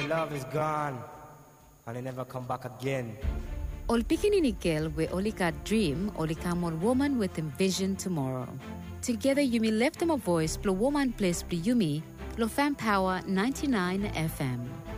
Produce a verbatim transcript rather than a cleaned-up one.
love is gone, and it never come back again. Ol pikinini girl we only got dream, only come on woman with envision tomorrow. Together you may lift them a voice, blow woman place, blow Yumi, blow fan power ninety-nine F M.